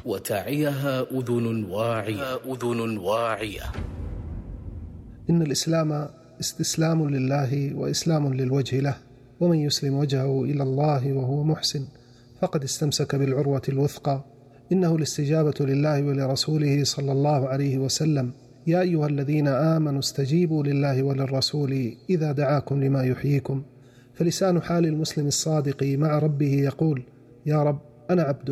وتعيها أذن واعية. إن الإسلام استسلام لله وإسلام للوجه له، ومن يسلم وجهه إلى الله وهو محسن فقد استمسك بالعروة الوثقى. إنه الاستجابة لله ولرسوله صلى الله عليه وسلم. يا أيها الذين آمنوا استجيبوا لله وللرسول إذا دعاكم لما يحييكم. فلسان حال المسلم الصادق مع ربه يقول: يا رب أنا عبدك